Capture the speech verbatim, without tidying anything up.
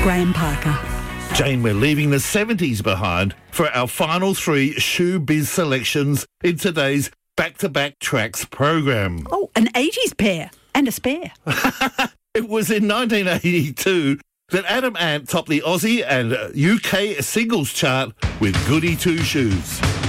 Graham Parker. Jane, we're leaving the seventies behind for our final three shoebiz selections in today's Back-to-Back Tracks program. Oh, an eighties pair and a spare. It was in nineteen eighty-two that Adam Ant topped the Aussie and U K singles chart with Goody Two Shoes.